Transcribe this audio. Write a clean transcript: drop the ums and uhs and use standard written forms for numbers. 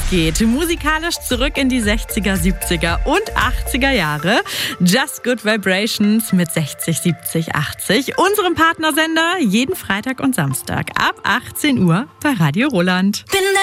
geht musikalisch zurück in die 60er, 70er und 80er Jahre. Just Good Vibrations mit 60, 70, 80. Unserem Partnersender jeden Freitag und Samstag ab 18 Uhr bei Radio Roland.